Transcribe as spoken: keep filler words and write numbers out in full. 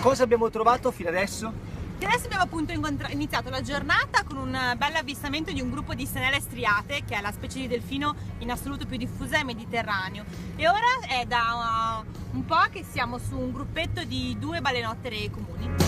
Cosa abbiamo trovato fino adesso? E adesso abbiamo appunto iniziato la giornata con un bel avvistamento di un gruppo di Senelle striate, che è la specie di delfino in assoluto più diffusa nel Mediterraneo, e ora è da uh, un po' che siamo su un gruppetto di due balenottere comuni.